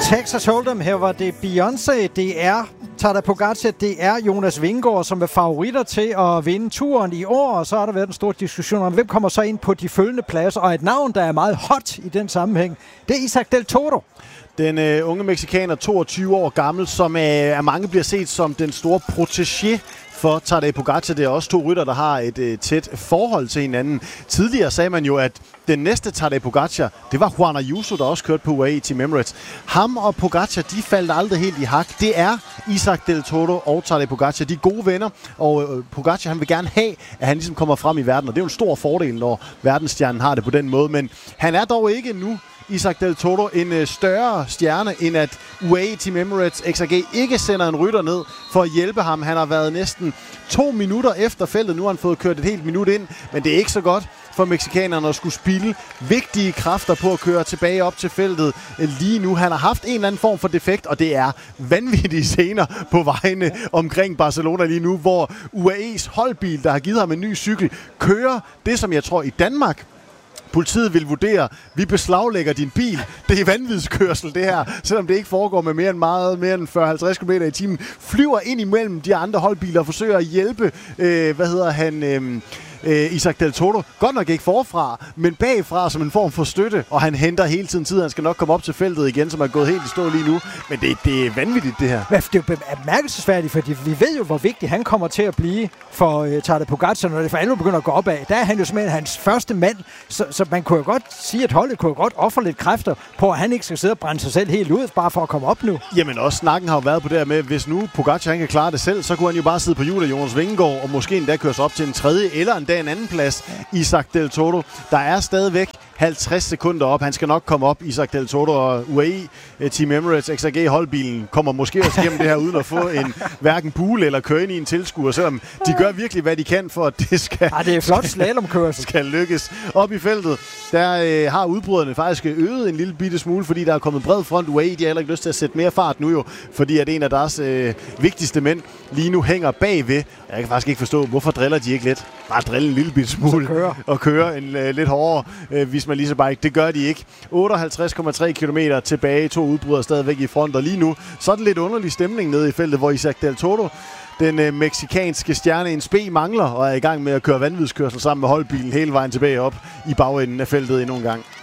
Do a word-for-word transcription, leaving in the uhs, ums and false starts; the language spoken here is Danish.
Texas Hold'em, her var det Beyoncé, det er Tadej Pogačar, det er Jonas Vingegaard, som er favoritter til at vinde turen i år, og så har der været en stor diskussion om, hvem kommer så ind på de følgende pladser, og et navn, der er meget hot i den sammenhæng, det er Isak Del Toro. Den øh, unge mexikaner, toogtyve år gammel, som øh, af mange bliver set som den store protégé for Tadej Pogačar. Det er også to rytter, der har et øh, tæt forhold til hinanden. Tidligere sagde man jo, at den næste Tadej Pogačar, det var Juan Ayuso, der også kørte på U A E Team Emirates. Ham og Pogačar, de faldt aldrig helt i hak. Det er Isak Del Toro og Tadej Pogačar. De er gode venner, og øh, Pogačar, han vil gerne have, at han ligesom kommer frem i verden, og det er jo en stor fordel, når verdensstjernen har det på den måde. Men han er dog ikke nu, Isak Del Toro, en øh, større stjerne, end at U A E Team Emirates X R G ikke sender en rytter ned for at hjælpe ham. Han har været næsten to minutter efter feltet. Nu har han fået kørt et helt minut ind, men det er ikke så godt for mexikanerne at skulle spilde vigtige kræfter på at køre tilbage op til feltet lige nu. Han har haft en eller anden form for defekt, og det er vanvittige scener på vejene omkring Barcelona lige nu, hvor U A E's holdbil, der har givet ham en ny cykel, kører det, som jeg tror i Danmark politiet vil vurdere, vi beslaglægger din bil. Det er vanvidskørsel, det her. Selvom det ikke foregår med mere end meget, mere end fyrre til halvtreds kilometer i timen. Flyver ind imellem de andre holdbiler og forsøger at hjælpe, øh, hvad hedder han... Øh, Øh, Isak Del Toro. Godt nok ikke forfra, men bagfra som en form for støtte, og han henter hele tiden tid. Han skal nok komme op til feltet igen, som er gået helt i stå lige nu. Men det, det er vanvittigt, det her. Det er jo bemærkelsesværdigt, fordi vi ved jo, hvor vigtig han kommer til at blive for uh, Tadej Pogačar, når det for alvor begynder at gå opad. Der er han jo simpelthen hans første mand, så, så man kunne jo godt sige, at holdet kunne jo godt ofre lidt kræfter på, at han ikke skal sidde og brænde sig selv helt ud, bare for at komme op nu. Jamen også snakken har jo været på det her med, hvis nu Pogačar han kan klare det selv, så kunne han jo bare sidde på hjulet af Jonas Vingegaard, og måske endda køre sig op til en tredje eller endda en anden plads. Isak Del Toro, der er stadigvæk halvtreds sekunder op. Han skal nok komme op, Isak Del Toro, og U A E Team Emirates X R G holdbilen kommer måske også igennem det her, uden at få en hverken bule eller køre ind i en tilskuer, selvom de gør virkelig, hvad de kan for, at det skal, ja, det er flot slalomkørsel. skal lykkes. Op i feltet, der øh, har udbryderne faktisk øget en lille bitte smule, fordi der er kommet bred front. U A E, de har heller ikke lyst til at sætte mere fart nu jo, fordi at en af deres øh, vigtigste mænd lige nu hænger bagved. Jeg kan faktisk ikke forstå, hvorfor driller de ikke lidt? Bare drille en lille bitte smule køre. og køre en øh, lidt hårdere øh, Visma Lease Bike. Det gør de ikke. otteoghalvtreds komma tre kilometer tilbage, to udbrydere stadigvæk i front, og lige nu så er det lidt underlig stemning nede i feltet, hvor Isak Del Toro, den øh, meksikanske stjerne, en spe mangler og er i gang med at køre vanvidskørsel sammen med holdbilen hele vejen tilbage op i bagenden af feltet endnu en gang.